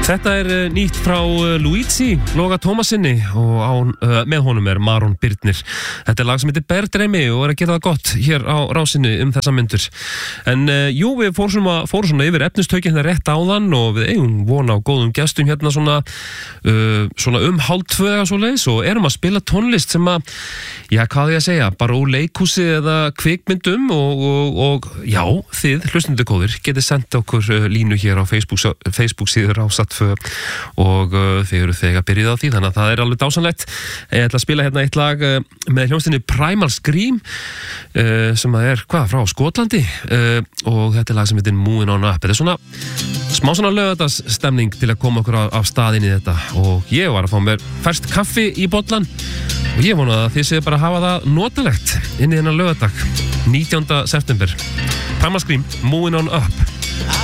Þetta nýtt frá Luigi Loga Tómasinni og með honum Maron Birnir. Þetta lag sem heitir Berdreimi og að gera það gott hér á rásinni þessa myndur. En jú, við fórum svona yfir efnistökin rétt áðan og við eigum von á góðum gestum hérna svona 1:30 eða svoleiðis og erum að spila tónlist sem að, já, hvað ég að segja, bara úr leikhúsi eða kvikmyndum og já, þið, hlustundu góðir, getið senda okkur línu hér á Facebook síður Rásat 2 og þið eru þegar byrjuð á því, þannig að það alveg dásanlegt. Ég ætla að spila hérna eitt lag með hljómsveitinni Primal Scream sem að frá Skotlandi og þetta lag sem heitir Moving On Up. Þetta svona smá svona laugardagsstemning til að koma okkur af stað inn í þetta og ég var að fá mér ferskt kaffi í bollan og ég vona að þið séu bara að hafa það notalegt inn í þennan laugardag 19. september. Primal Scream, Moving On Up.